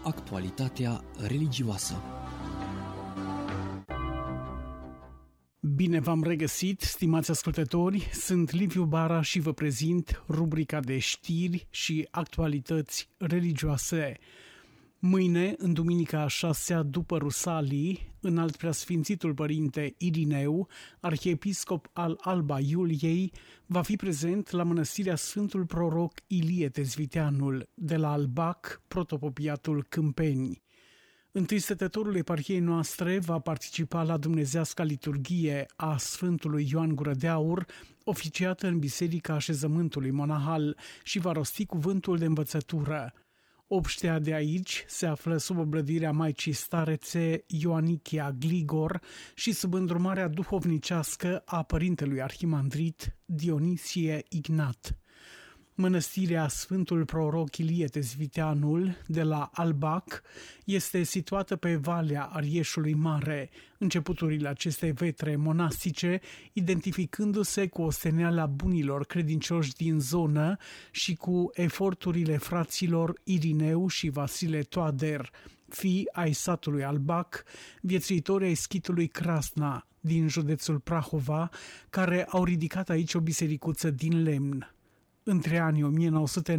actualitatea religioasă. Bine v-am regăsit, stimați ascultători, sunt Liviu Bara și vă prezint rubrica de știri și actualități religioase. Mâine, în duminica a 6-a după Rusalii, Înalt Preasfințitul Părinte Irineu, arhiepiscop al Alba Iuliei, va fi prezent la mănăstirea Sfântul Proroc Ilie Tezviteanul, de la Albac, protopopiatul Câmpeni. Întâi stătătorul eparhiei noastre va participa la dumnezeasca liturghie a Sfântului Ioan Gură de Aur, oficiată în Biserica Așezământului Monahal, și va rosti cuvântul de învățătură. Obștea de aici se află sub oblădirea Maicii Starețe Ioanichia Gligor și sub îndrumarea duhovnicească a părintelui arhimandrit Dionisie Ignat. Mănăstirea Sfântul Proroc Ilie Tezviteanul de la Albac este situată pe Valea Arieșului Mare, începuturile acestei vetre monastice, identificându-se cu osteneala bunilor credincioși din zonă și cu eforturile fraților Irineu și Vasile Toader, fii ai satului Albac, viețuitori ai schitului Crasna din județul Prahova, care au ridicat aici o bisericuță din lemn. Între anii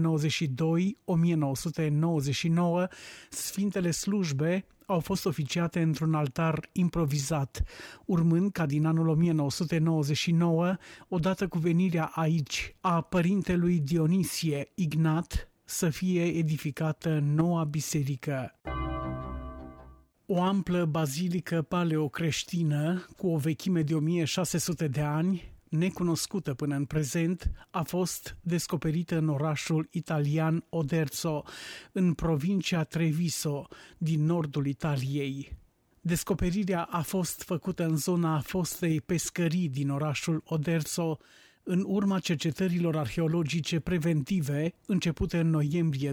1992-1999, sfintele slujbe au fost oficiate într-un altar improvizat, urmând ca din anul 1999, odată cu venirea aici a părintelui Dionisie Ignat, să fie edificată noua biserică. O amplă bazilică paleocreștină cu o vechime de 1600 de ani, necunoscută până în prezent, a fost descoperită în orașul italian Oderzo, în provincia Treviso, din nordul Italiei. Descoperirea a fost făcută în zona fostei pescării din orașul Oderzo, în urma cercetărilor arheologice preventive începute în noiembrie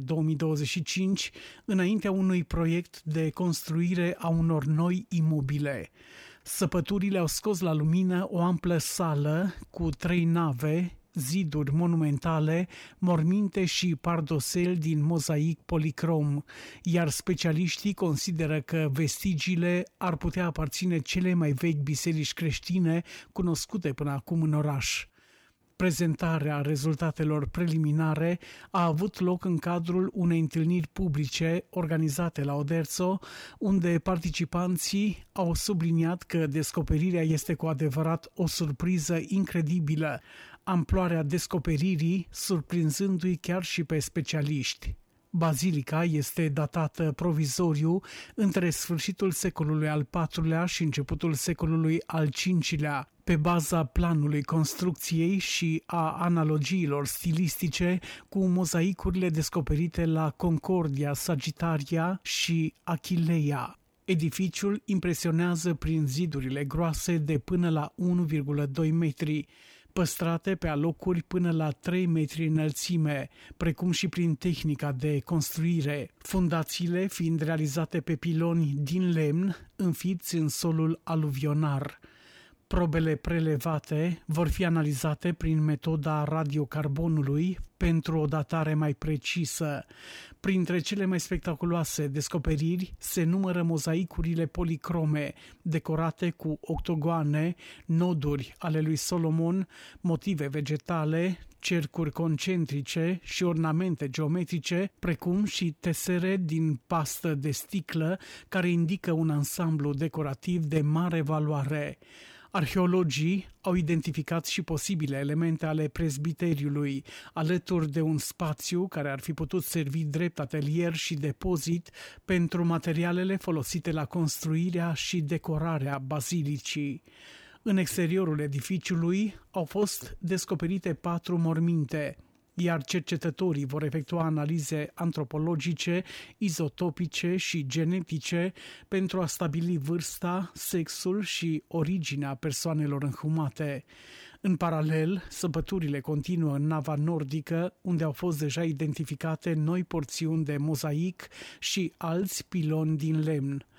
2025, înaintea unui proiect de construire a unor noi imobile. Săpăturile au scos la lumină o amplă sală cu 3 nave, ziduri monumentale, morminte și pardoseli din mozaic policrom, iar specialiștii consideră că vestigiile ar putea aparține cele mai vechi biserici creștine cunoscute până acum în oraș. Prezentarea rezultatelor preliminare a avut loc în cadrul unei întâlniri publice organizate la Oderzo, unde participanții au subliniat că descoperirea este cu adevărat o surpriză incredibilă, amploarea descoperirii surprinzându-i chiar și pe specialiști. Bazilica este datată provizoriu între sfârșitul secolului al IV-lea și începutul secolului al V-lea, pe baza planului construcției și a analogiilor stilistice cu mozaicurile descoperite la Concordia Sagittaria și Achileia. Edificiul impresionează prin zidurile groase de până la 1,2 metri, păstrate pe alocuri până la 3 metri înălțime, precum și prin tehnica de construire, fundațiile fiind realizate pe piloni din lemn înfipți în solul aluvionar. Probele prelevate vor fi analizate prin metoda radiocarbonului pentru o datare mai precisă. Printre cele mai spectaculoase descoperiri se numără mozaicurile policrome, decorate cu octogoane, noduri ale lui Solomon, motive vegetale, cercuri concentrice și ornamente geometrice, precum și tesere din pastă de sticlă, care indică un ansamblu decorativ de mare valoare. Arheologii au identificat și posibile elemente ale prezbiteriului, alături de un spațiu care ar fi putut servi drept atelier și depozit pentru materialele folosite la construirea și decorarea bazilicii. În exteriorul edificiului au fost descoperite 4 morminte, iar cercetătorii vor efectua analize antropologice, izotopice și genetice pentru a stabili vârsta, sexul și originea persoanelor înhumate. În paralel, săpăturile continuă în nava nordică, unde au fost deja identificate noi porțiuni de mozaic și alți piloni din lemn.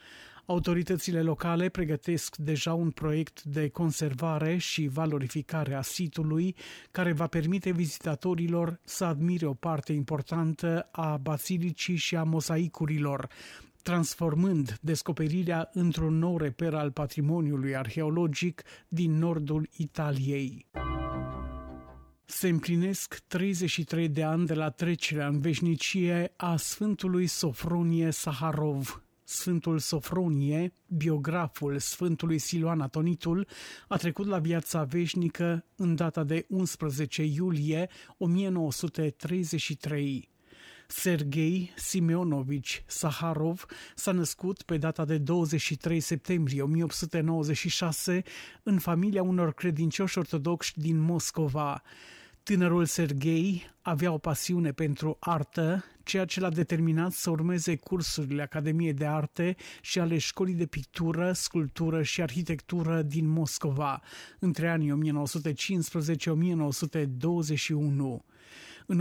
Autoritățile locale pregătesc deja un proiect de conservare și valorificare a sitului care va permite vizitatorilor să admire o parte importantă a bazilicii și a mozaicurilor, transformând descoperirea într-un nou reper al patrimoniului arheologic din nordul Italiei. Se împlinesc 33 de ani de la trecerea în veșnicie a Sfântului Sofronie Saharov. Sfântul Sofronie, biograful Sfântului Siluan Atonitul, a trecut la viața veșnică în data de 11 iulie 1933. Serghei Simeonovici Saharov s-a născut pe data de 23 septembrie 1896 în familia unor credincioși ortodoxi din Moscova. Tânărul Serghei avea o pasiune pentru artă, ceea ce l-a determinat să urmeze cursurile Academiei de Arte și ale Școlii de Pictură, Sculptură și Arhitectură din Moscova, între anii 1915-1921. În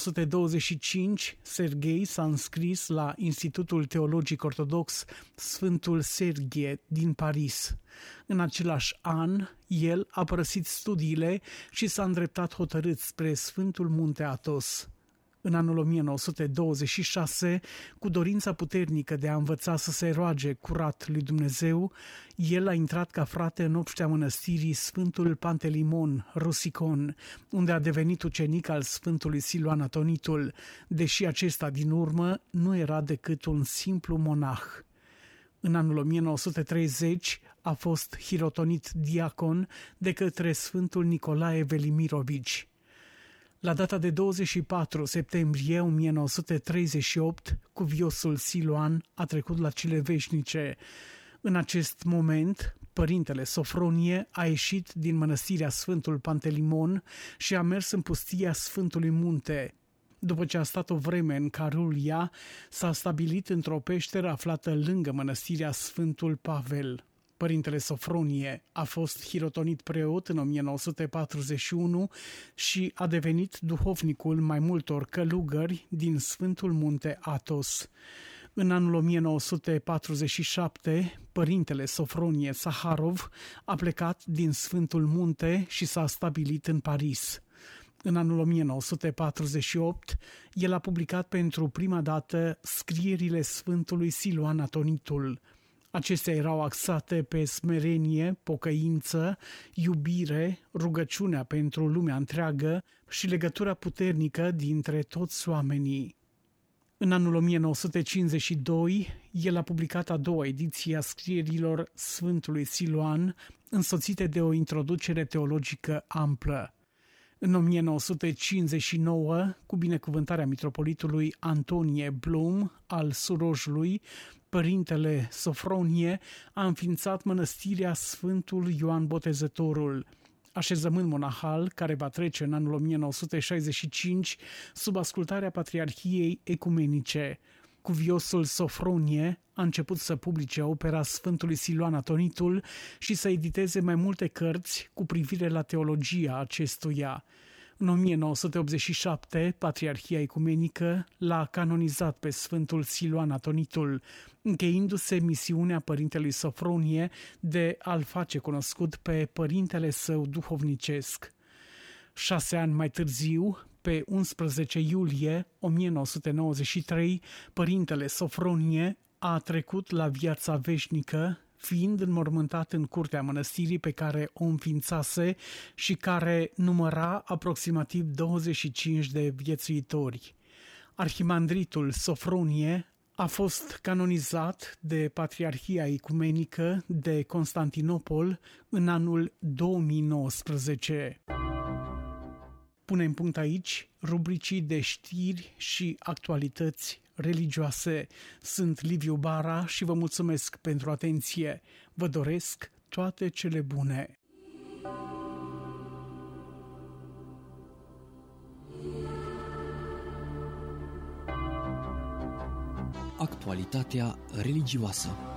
1925, Serghei s-a înscris la Institutul Teologic Ortodox Sfântul Serghie din Paris. În același an, el a părăsit studiile și s-a îndreptat hotărât spre Sfântul Munte Athos. În anul 1926, cu dorința puternică de a învăța să se roage curat lui Dumnezeu, el a intrat ca frate în obștea mănăstirii Sfântul Pantelimon, Rusicon, unde a devenit ucenic al Sfântului Siluan Atonitul, deși acesta din urmă nu era decât un simplu monah. În anul 1930 a fost hirotonit diacon de către Sfântul Nicolae Velimirovici. La data de 24 septembrie 1938, cuviosul Siluan a trecut la cele veșnice. În acest moment, părintele Sofronie a ieșit din mănăstirea Sfântul Pantelimon și a mers în pustia Sfântului Munte. După ce a stat o vreme în Carulia, s-a stabilit într-o peșteră aflată lângă mănăstirea Sfântul Pavel. Părintele Sofronie a fost hirotonit preot în 1941 și a devenit duhovnicul mai multor călugări din Sfântul Munte Athos. În anul 1947, părintele Sofronie Saharov a plecat din Sfântul Munte și s-a stabilit în Paris. În anul 1948, el a publicat pentru prima dată scrierile Sfântului Siluan Atonitul. Acestea erau axate pe smerenie, pocăință, iubire, rugăciunea pentru lumea întreagă și legătura puternică dintre toți oamenii. În anul 1952, el a publicat a doua ediție a scrierilor Sfântului Siluan, însoțite de o introducere teologică amplă. În 1959, cu binecuvântarea mitropolitului Antonie Blum al Surojului, părintele Sofronie a înființat mănăstirea Sfântul Ioan Botezătorul, așezământ monahal care va trece în anul 1965 sub ascultarea Patriarhiei Ecumenice. Cuviosul Sofronie a început să publice opera Sfântului Siluan Atonitul și să editeze mai multe cărți cu privire la teologia acestuia. În 1987, Patriarhia Ecumenică l-a canonizat pe Sfântul Siluan Atonitul, încheindu-se misiunea părintelui Sofronie de a-l face cunoscut pe părintele său duhovnicesc. 6 ani mai târziu, pe 11 iulie 1993, părintele Sofronie a trecut la viața veșnică, fiind înmormântat în curtea mănăstirii pe care o înființase și care număra aproximativ 25 de viețuitori. Arhimandritul Sofronie a fost canonizat de Patriarhia Ecumenică de Constantinopol în anul 2019. Punem punct aici rubricii de știri și actualități religioase. Sunt Liviu Bara și vă mulțumesc pentru atenție. Vă doresc toate cele bune. Actualitatea religioasă.